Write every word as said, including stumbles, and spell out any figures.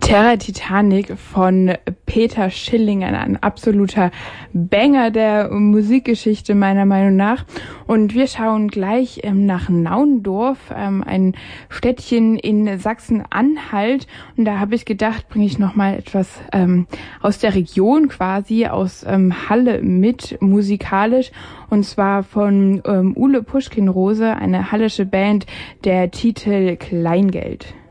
Terra Titanic von Peter Schilling, ein absoluter Banger der Musikgeschichte meiner Meinung nach. Und wir schauen gleich ähm, nach Naundorf, ähm, ein Städtchen in Sachsen-Anhalt. Und da habe ich gedacht, bringe ich nochmal etwas ähm, aus der Region quasi, aus ähm, Halle mit, musikalisch. Und zwar von ähm, Ule Puschkin-Rose, eine hallische Band, der Titel Kleingeld.